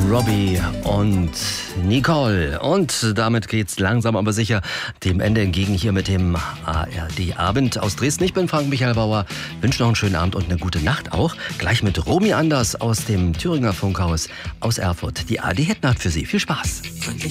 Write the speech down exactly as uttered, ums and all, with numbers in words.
Robbie und Nicole. Und damit geht's langsam aber sicher dem Ende entgegen hier mit dem A R D-Abend aus Dresden. Ich bin Frank Michael Bauer, wünsche noch einen schönen Abend und eine gute Nacht auch. Gleich mit Romy Anders aus dem Thüringer Funkhaus aus Erfurt. Die A R D-Hitnacht für Sie. Viel Spaß.